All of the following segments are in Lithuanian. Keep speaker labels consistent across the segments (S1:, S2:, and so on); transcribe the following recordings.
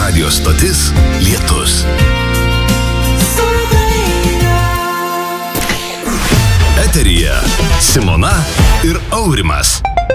S1: Radio stotis Lietus. Eteryje Simona ir Aurimas.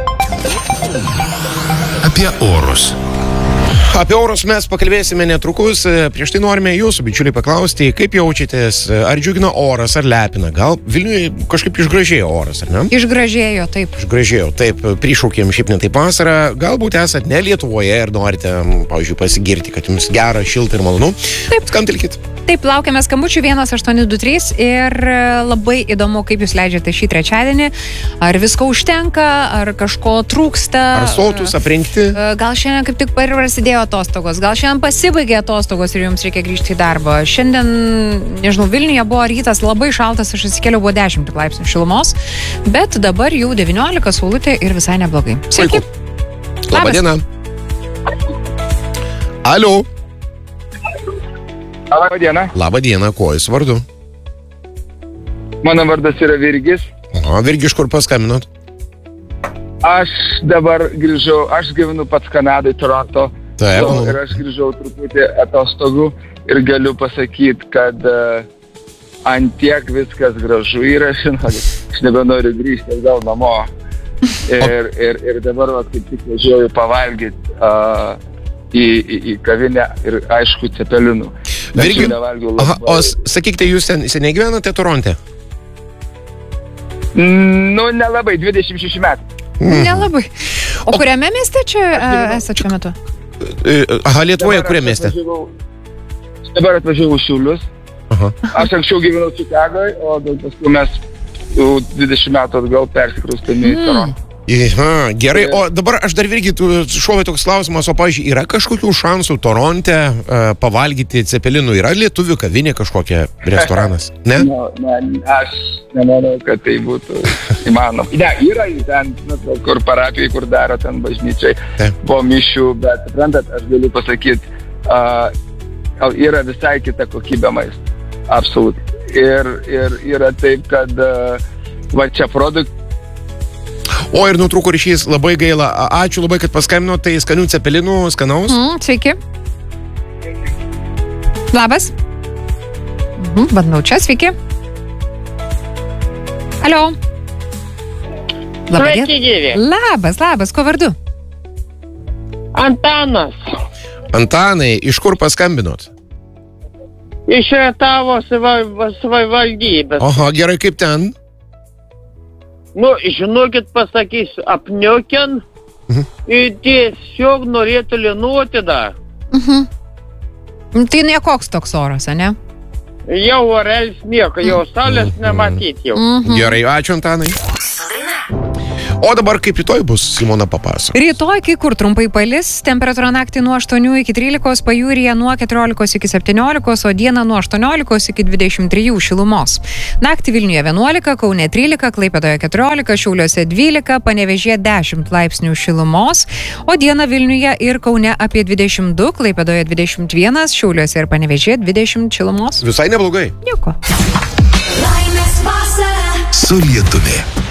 S1: Apie orus.
S2: Apie orus mes pakalbėsime netrukus. Prieš tai norime jūsų, bičiuliai, paklausti, kaip jaučiatės, ar džiugina oras, ar lepina. Gal Vilniuje kažkaip išgražėjo oras, ar ne?
S3: Išgražėjo, taip.
S2: Išgražėjo, taip. Prišaukėm šiaip ne taip vasarą. Galbūt esat ne Lietuvoje ir norite, pavyzdžiui, pasigirti, kad jums gera, šilta ir malonu.
S3: Taip.
S2: Skambtelkit.
S3: Taip, laukiame skambučių 1823 ir labai įdomu, kaip jūs leidžiate šį trečiadienį. Ar visko užtenka, ar kažko trūksta.
S2: Ar sotus aprengti?
S3: Gal šiandien kaip tik prasidėjo atostogos, gal šiandien pasibaigė atostogos ir jums reikia grįžti į darbą. Šiandien, nežinau, Vilniuje buvo rytas labai šaltas, aš atsikėliau, buvo 10 laipsnių šilumos, bet dabar jau 19 saulutė ir visai neblogai. Sveiki.
S2: Labadiena. Alio.
S4: Labadiena.
S2: Labadiena, kuo jūs vardu?
S4: Mano vardas yra Virgis.
S2: O, Virgi, iš kur paskambinot?
S4: Aš dabar grįžau, aš gyvenu pats Kanadai, Toronto.
S2: Taip.
S4: Ir aš grįžau truputį atostogų ir galiu pasakyti, kad antiek viskas gražu yra, žinokit, aš nebenoriu grįžti gal namo. Ir dabar kaip tik važiuoju pavalgyti į kavinę ir aišku cepelinų.
S2: Virgi, o sakykite, jūs seniai gyvenate Toronte?
S4: Nu, nelabai, 26 metų.
S3: Nelabai. O kuriame mieste čia esate šiuo metu?
S2: Aha, Lietuvoje, kuriame mieste?
S4: Dabar atvažiavau Šiaulius.
S2: Aha.
S4: Aš anksčiau gyvenau Čikagoje, o paskui mes 20 metų atgal persikraustėme į Torontą.
S2: Aha, gerai, o dabar aš dar Virgi šovė toks klausimas, o pavyzdžiui, yra kažkokių šansų Toronte pavalgyti cepelinų? Yra lietuvių kavinė kažkokia, restoranas? Ne?
S4: Ne, aš nemanau, kad tai būtų įmanoma. Ne, yra ten, kur parapijai, kur daro ten bažnyčiai, po mišių, bet, suprantat, aš galiu pasakyti, yra visai kita kokybė maisto. Absolut. Ir yra taip, kad va čia produktai.
S2: O, ir nutrūko ryšys, labai gaila. Ačiū labai, kad paskambino, tai skanių cepelinų, skanaus.
S3: Sveiki. Labas. Bandau čia, sveiki. Alio.
S5: Sveiki, gyvi.
S3: Labas, kuo vardu?
S5: Antanas.
S2: Antanai, iš kur paskambinot?
S5: Iš Rietavo savivaldybės.
S2: Oho, gerai, kaip ten?
S5: Nu, žinokit, pasakysiu, apniukian ir tiesiog norėtų linuoti dar.
S3: Tai ne koks toks oras, ne?
S5: Jau orelis nieko, jau salės nematyti jau.
S2: Gerai, ačiū Antanai. O dabar kaip rytoj bus, Simona papasakos.
S3: Rytoj kai kur trumpai palis, temperatūra naktį nuo 8 iki 13, pajūryje nuo 14 iki 17, o dieną nuo 18 iki 23 šilumos. Naktį Vilniuje 11, Kaune 13, Klaipėdoje 14, Šiauliuose 12, Panevėžyje 10 laipsnių šilumos, o dieną Vilniuje ir Kaune apie 22, Klaipėdoje 21, Šiauliuose ir Panevėžyje 20 šilumos.
S2: Visai neblogai.
S3: Nieko.
S1: Su Lietumi.